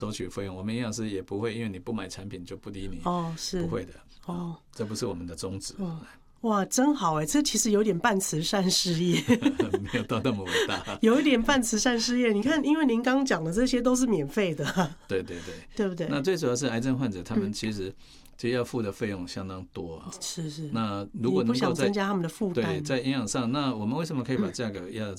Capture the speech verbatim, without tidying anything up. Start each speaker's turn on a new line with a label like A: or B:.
A: 收取费用，我们营养师也不会因为你不买产品就不理你。
B: 哦，是
A: 不会的。
B: 哦，
A: 这不是我们的宗旨。
B: 哦哇，真好哎！这其实有点半慈善事业，
A: 没有到那么伟大，
B: 有一点半慈善事业。你看，因为您刚讲的这些都是免费的，
A: 对对对，
B: 对不对？
A: 那最主要是癌症患者，他们其实、嗯、其实要付的费用相当多啊。
B: 是是。
A: 那如果能够在
B: 不想增加他们的负担，
A: 对，在营养上，那我们为什么可以把价格压得